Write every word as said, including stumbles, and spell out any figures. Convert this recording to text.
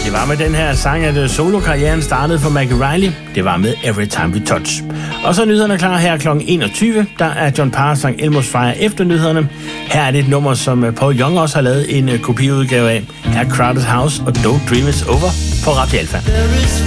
Det var med den her sang, at solokarrieren startede for Maggie Reilly. Det var med Every Time We Touch. Og så er nyhederne klar her kl. enogtyve. Der er John Parrs sang Elmo's Fire efter nyhederne. Her er det et nummer, som Paul Young også har lavet en kopiudgave af. Her er Crowded House og Don't Dream It's Over på Radio Alpha.